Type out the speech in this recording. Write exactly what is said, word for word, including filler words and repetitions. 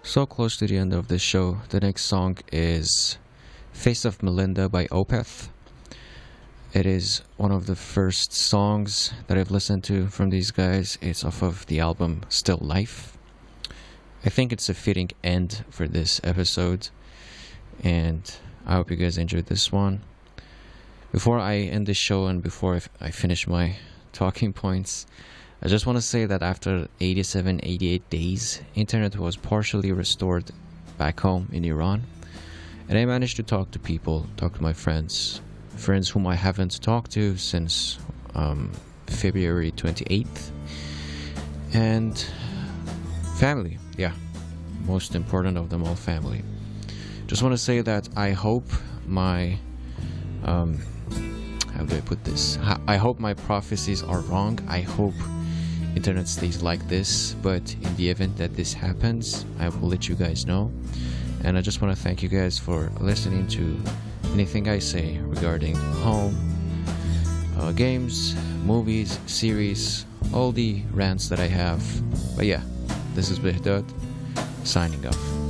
So close to the end of the show. The next song is Face of Melinda by Opeth. It is one of the first songs that I've listened to from these guys. It's off of the album Still Life. I think it's a fitting end for this episode, and I hope you guys enjoyed this one. Before I end the show and before I, f- I finish my talking points, I just want to say that after eighty-seven, eighty-eight days, internet was partially restored back home in Iran, and I managed to talk to people, talk to my friends, friends whom I haven't talked to since um, February twenty-eighth, and family, yeah, most important of them all, family. Just want to say that I hope my, um, how do I put this? I hope my prophecies are wrong. I hope internet stays like this, but in the event that this happens, I will let you guys know. And I just want to thank you guys for listening to anything I say regarding home, uh, games, movies, series, all the rants that I have. But yeah, this is Bihdad, signing off.